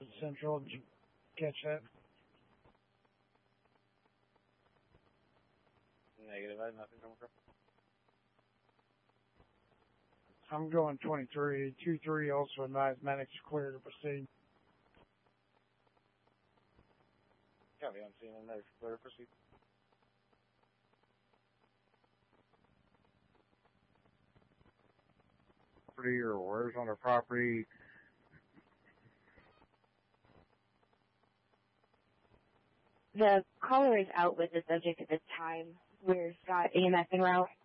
Central. Did you catch that? Negative. I have nothing coming from. I'm going 23. 2-3 also advised medics clear to proceed. Copy, I'm seeing another clear to proceed. Property or where's on their property. The caller is out with the subject at this time. We're Scott EMS en route.